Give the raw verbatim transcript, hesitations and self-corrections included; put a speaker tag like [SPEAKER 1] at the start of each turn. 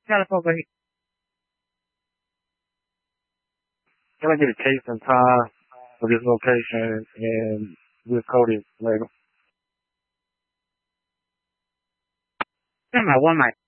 [SPEAKER 1] Got it, over here.
[SPEAKER 2] Can I get a case and time for this location and we'll code it later?
[SPEAKER 1] Send my one mic.